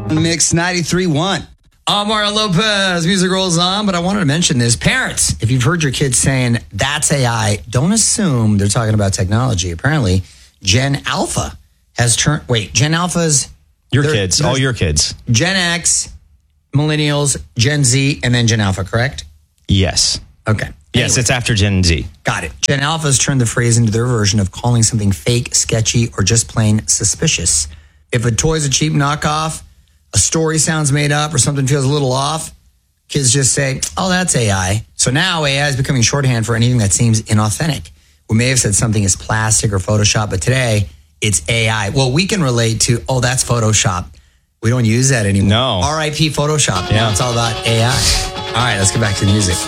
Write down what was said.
Mix 93.1. Mario Lopez. Music rolls on, but I wanted to mention this. Parents, if you've heard your kids saying, that's AI, don't assume they're talking about technology. Apparently, Gen Alpha has turned... Wait, Gen Alpha's... Your kids, all your kids. Gen X, Millennials, Gen Z, and then Gen Alpha, correct? Yes. Okay. Yes, it's after Gen Z. Got it. Gen Alpha's turned the phrase into their version of calling something fake, sketchy, or just plain suspicious. If a toy's a cheap knockoff, a story sounds made up, or something feels a little off, kids just say, oh, that's AI. So now AI is becoming shorthand for anything that seems inauthentic. We may have said something is plastic or Photoshop, but today it's AI. Well, we can relate to, oh, that's Photoshop. We don't use that anymore. No. RIP Photoshop. Yeah. Now it's all about AI. All right, let's get back to the music.